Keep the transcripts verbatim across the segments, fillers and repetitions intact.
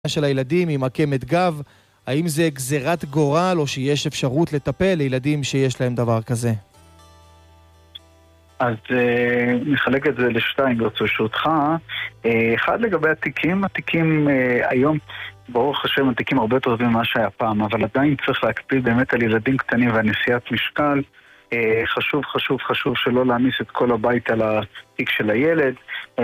של הילדים עם עקמת גב, האם זה גזירת גורל או שיש אפשרות לטפל לילדים שיש להם דבר כזה? אז נחלק את זה לשתיים ברצותך. אחד לגבי התיקים, התיקים היום ברוך השם התיקים הרבה יותר טובים ממה שהיה פעם, אבל עדיין צריך להקפיד באמת על ילדים קטנים והנשיאת משקל. חשוב חשוב חשוב שלא להעמיס את כל הבית על התיק של הילד.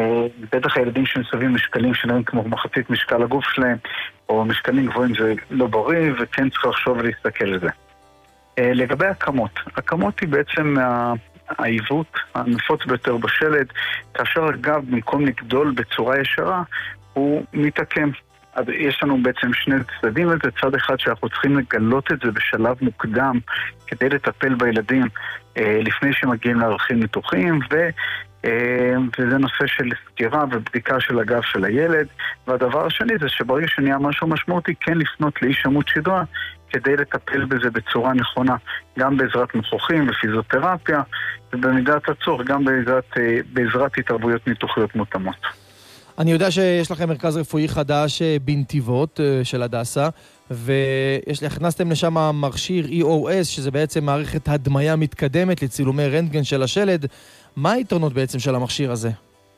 בטח הילדים שמסביבים משקלים שלהם כמו מחצית משקל הגוף שלהם או משקלים גבוהים זה לא בריא, וכן צריך לחשוב ולהסתכל על זה. לגבי הקמות, הקמות היא בעצם העיוות הנפוץ ביותר בשלד, כאשר הגב במקום לגדול בצורה ישרה הוא מתעקם. אז יש לנו בעצם שני צדדים לזה, צד אחד שאנחנו צריכים לגלות את זה בשלב מוקדם כדי לטפל בילדים אה, לפני שמגיעים לערכים ניתוחיים, ו, אה, וזה נושא של סקירה ובדיקה של הגב של הילד. והדבר השני זה שברגע שנהיה משהו משמעותי כן לפנות לאיש עמוד שדרה כדי לטפל בזה בצורה נכונה, גם בעזרת מוכחים ופיזיותרפיה, ובמידת הצורך גם בעזרת, אה, בעזרת התערבויות ניתוחיות מותאמות. אני יודע שיש לכם מרכז רפואי חדש בנתיבות של הדסה, והכנסתם לשם מכשיר אי או אס, שזה בעצם מערכת הדמיה מתקדמת לצילומי רנטגן של השלד. מה היתרונות בעצם של המכשיר הזה?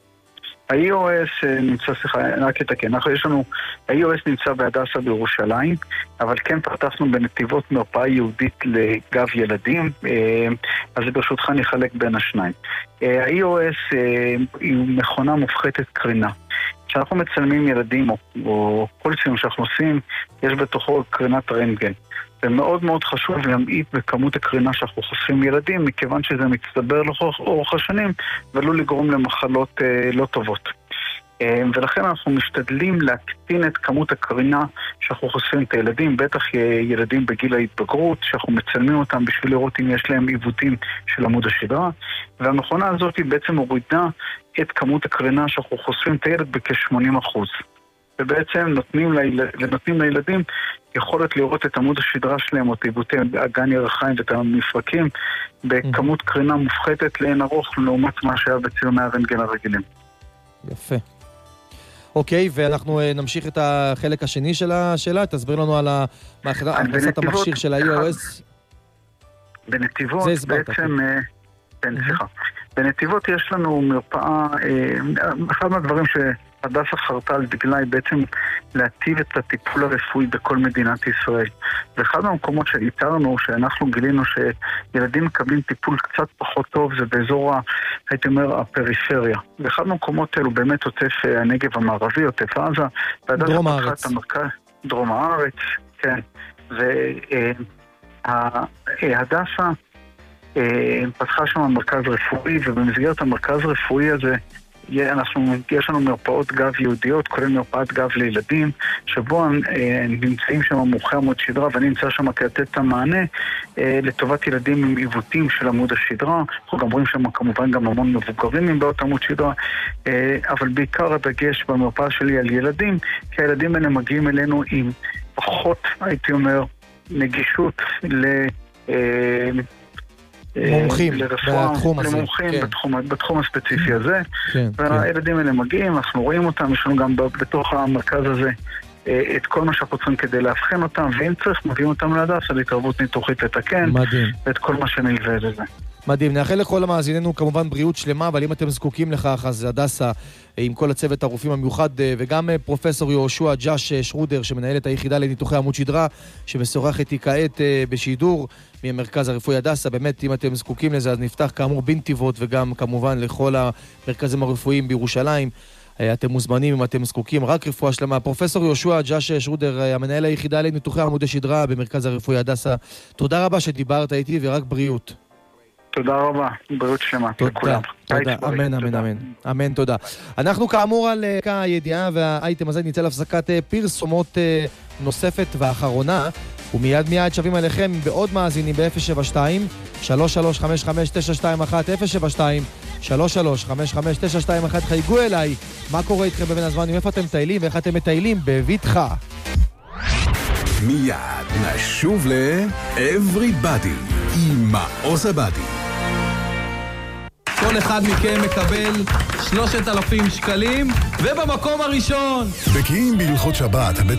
ה-אי או אס נמצא, סליחה, רק לתקן, יש לנו, ה-אי או אס נמצא בהדסה בירושלים, אבל כן פתחנו בנתיבות מרפאה יהודית לגב ילדים, אז ברשותך נחלק בין השניים. ה-אי או אס היא מכונה מופחתת קרינה. כשאנחנו מצלמים ילדים או, או כל צילום שאנחנו עושים, יש בתוכו קרינת רנטגן. זה מאוד מאוד חשוב להמעיט בכמות הקרינה שאנחנו חושפים ילדים, מכיוון שזה מצטבר לאורך השנים, ולא לגרום למחלות אה, לא טובות. אה, ולכן אנחנו משתדלים להקטין את כמות הקרינה שאנחנו חושפים את הילדים, בטח ילדים בגיל ההתבגרות, שאנחנו מצלמים אותם בשביל לראות אם יש להם עיוותים של עמוד השדרה, והמכונה הזאת היא בעצם מורידה את כמות הקרינה שאנחנו חושפים את הילד בכ-שמונים אחוז. ובעצם נותנים, ליל... ונותנים לילדים יכולת לראות את עמוד השדרה שלהם, או את עיוותי אגן ירחיים ואת המפרקים, בכמות קרינה מופחתת לאין ארוך, לעומת מה שהיה בצילומי הרנטגן הרגילים. יפה. אוקיי, ואנחנו נמשיך את החלק השני של השאלה, תסביר לנו על הכנסת המכשיר של ה-אי או אס. בנתיבות בעצם... כן, סליחה. בנתיבות יש לנו מרפאה, אחד מהדברים שהדסה חרתה על דגלה היא בעצם להטיב את הטיפול הרפואי בכל מדינת ישראל. ואחד מהמקומות שהיתרנו, שאנחנו גילינו שילדים מקבלים טיפול קצת פחות טוב, זה באזור, הייתי אומר, הפריפריה. ואחד מהמקומות האלו באמת עוטף הנגב המערבי, עוטף עזה. דרום הארץ. דרום הארץ, כן. והדסה פתחה שם מרכז רפואי, ובמסגרת המרכז רפואי הזה אנחנו, יש לנו מרפאות גב יהודיות, כולל מרפאת גב לילדים, שבו נמצאים שם מומחי עמוד שדרה, ואני נמצא שם כדי לתת את המענה לטובת ילדים עם עיוותים של עמוד השדרה. אנחנו גם רואים שם כמובן גם המון מבוגרים עם בעיות עמוד שדרה, אבל בעיקר הדגש במרפאה שלי על ילדים, כי הילדים האלה מגיעים אלינו עם פחות, הייתי אומר, נגישות ל... מומחים בתחום הזה. למומחים בתחום הספציפי הזה. והילדים האלה מגיעים, אנחנו רואים אותם, יש לנו גם בתוך המרכז הזה את כל מה שאנחנו צריכים כדי להבחן אותם, ואם צריך, מביאים אותם להדסה להתערבות ניתוחית לתקן, ואת כל מה שנלווה לזה. מדהים, נאחל לכל המאזיננו כמובן בריאות שלמה, אבל אם אתם זקוקים לכך, אז הדסה עם כל הצוות הרופאים המיוחד, וגם פרופסור יהושע ג'ש שרודר, שמנהל את היחידה לניתוחי עמוד שדרה, שמשוחח איתי כעת בשידור מהמרכז הרפואי הדסה. באמת, אם אתם זקוקים לזה, אז נפתח כאמור בנתיבות, וגם כמובן לכל המרכזים הרפואיים בירושלים. אתם מוזמנים אם אתם זקוקים, רק רפואה שלמה. פרופסור יהושע ג'ש שרודר, המנהל היחידה לניתוחי עמוד שדרה במרכז הרפואי הדסה. תודה רבה שדיברת איתי, ורק בריאות. תודה רבה, בריאות שלמה. תודה, תודה, אמן, אמן, אמן. אמן, תודה. אנחנו כאמור על הידיעה והאייטם הזה נצא להפסקת פרסומות נוספת ואחרונה, ומיד מיד שווים עליכם בעוד מאזינים ב-אפס שבע שתיים שלוש שלוש חמש חמש תשע שתיים אחת, אפס שבע שתיים שלוש שלוש חמש חמש תשע שתיים אחת. חייגו אליי, מה קורה איתכם בבין הזמן, איפה אתם מטיילים ואיך אתם מטיילים בביטחה. מיד נשוב ל-Everybody עם מעוז הבדי. כל אחד מכם מקבל שלושת אלפים שקלים, ובמקום הראשון בקיאים בהלכות שבת,